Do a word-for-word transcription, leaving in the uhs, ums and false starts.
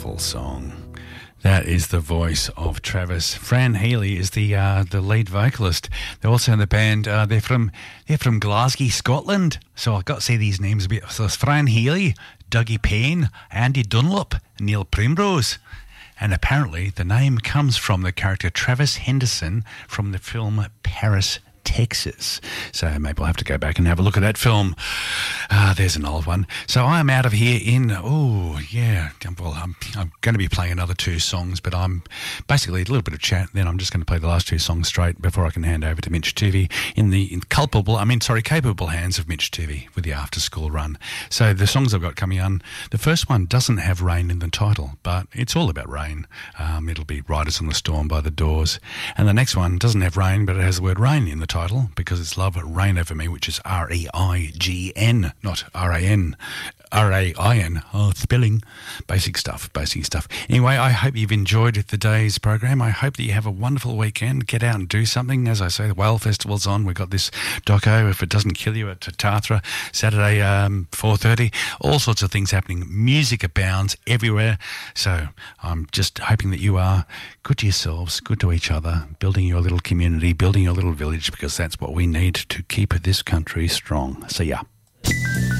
wonderful song. That is the voice of Travis. Fran Healy is the uh, the lead vocalist. They're also in the band. Uh, they're from they're from Glasgow, Scotland. So I've got to say these names a bit. So it's Fran Healy, Dougie Payne, Andy Dunlop, Neil Primrose. And apparently the name comes from the character Travis Henderson from the film Paris, Texas. So maybe I'll have to go back and have a look at that film. Ah, there's an old one. So I'm out of here in, oh, yeah, well, I'm, I'm going to be playing another two songs, but I'm basically a little bit of chat, then I'm just going to play the last two songs straight before I can hand over to Mitch Tuvey in the in culpable, I mean, sorry, capable hands of Mitch Tuvey with the after-school run. So the songs I've got coming on, the first one doesn't have rain in the title, but it's all about rain. Um, it'll be Riders on the Storm by The Doors. And the next one doesn't have rain, but it has the word rain in the title. Title because it's Love Reign Over Me, which is R E I G N, not R A N. R A I N. Oh, spelling. Basic stuff, basic stuff. Anyway, I hope you've enjoyed the day's program. I hope that you have a wonderful weekend. Get out and do something. As I say, the Whale Festival's on. We've got this doco, If It Doesn't Kill You, at Tathra, Saturday, um, four thirty. All sorts of things happening. Music abounds everywhere. So I'm just hoping that you are good to yourselves, good to each other, building your little community, building your little village, because that's what we need to keep this country strong. See ya.